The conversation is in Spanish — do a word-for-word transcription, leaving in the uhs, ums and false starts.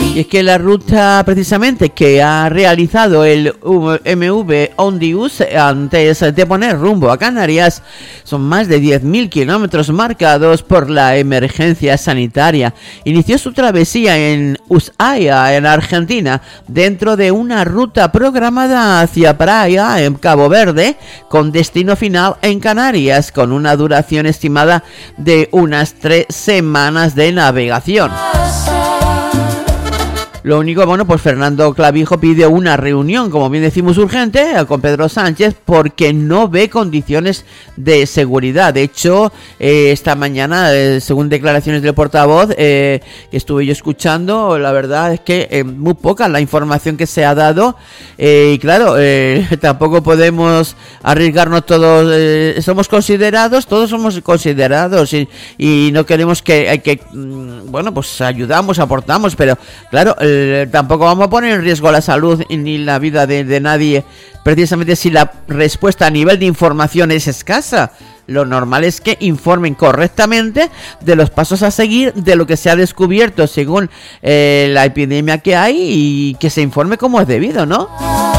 Y es que la ruta precisamente que ha realizado el M V Ondius antes de poner rumbo a Canarias son más de diez mil kilómetros marcados por la emergencia sanitaria. Inició su travesía en Ushuaia, en Argentina, dentro de una ruta programada hacia Praia, en Cabo Verde, con destino final en Canarias, con una duración estimada de unas tres semanas de navegación. Lo único, bueno, pues Fernando Clavijo pide una reunión, como bien decimos, urgente con Pedro Sánchez porque no ve condiciones de seguridad. De hecho, eh, esta mañana, eh, según declaraciones del portavoz eh, que estuve yo escuchando, la verdad es que eh, muy poca la información que se ha dado eh, y claro, eh, tampoco podemos arriesgarnos todos, eh, somos considerados, todos somos considerados y, y no queremos que, hay que, bueno, pues ayudamos, aportamos, pero claro, eh, tampoco vamos a poner en riesgo la salud ni la vida de, de nadie, precisamente si la respuesta a nivel de información es escasa. Lo normal es que informen correctamente de los pasos a seguir, de lo que se ha descubierto según eh, la epidemia que hay y que se informe como es debido, ¿no?